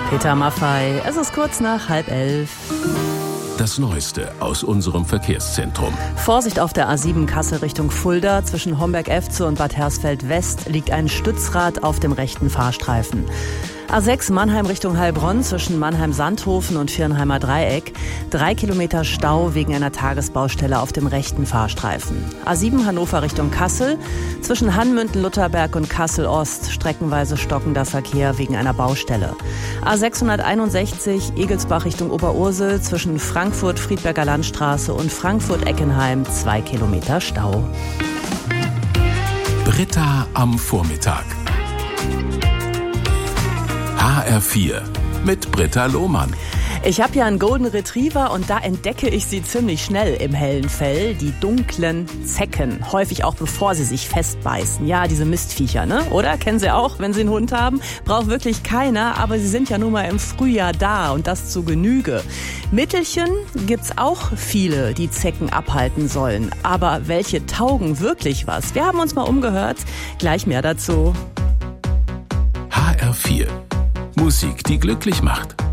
Peter Maffay, es ist kurz nach 10:30. Das Neueste aus unserem Verkehrszentrum. Vorsicht auf der A7 Kassel Richtung Fulda. Zwischen Homberg-Efze und Bad Hersfeld West liegt ein Stützrad auf dem rechten Fahrstreifen. A6 Mannheim Richtung Heilbronn zwischen Mannheim-Sandhofen und Viernheimer Dreieck. 3 Kilometer Stau wegen einer Tagesbaustelle auf dem rechten Fahrstreifen. A7 Hannover Richtung Kassel. Zwischen Hanmünden-Lutherberg und Kassel-Ost streckenweise stockender Verkehr wegen einer Baustelle. A661 Egelsbach Richtung Oberursel zwischen Frankfurt-Friedberger Landstraße und Frankfurt-Eckenheim 2 Kilometer Stau. Britta am Vormittag. HR4 mit Britta Lohmann. Ich habe ja einen Golden Retriever und da entdecke ich sie ziemlich schnell im hellen Fell, die dunklen Zecken. Häufig auch bevor sie sich festbeißen. Ja, diese Mistviecher, ne? Oder? Kennen Sie auch, wenn Sie einen Hund haben? Braucht wirklich keiner, aber sie sind ja nun mal im Frühjahr da und das zu Genüge. Mittelchen gibt's auch viele, die Zecken abhalten sollen. Aber welche taugen wirklich was? Wir haben uns mal umgehört. Gleich mehr dazu. HR4. Musik, die glücklich macht.